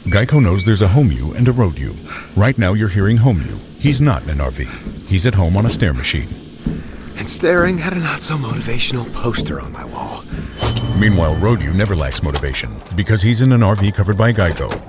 Geico knows there's a home you and a road you. Right now you're hearing home you. He's not in an RV. He's at home on a stair machine. And staring at a not-so-motivational poster on my wall. Meanwhile, road you never lacks motivation because he's in an RV covered by Geico.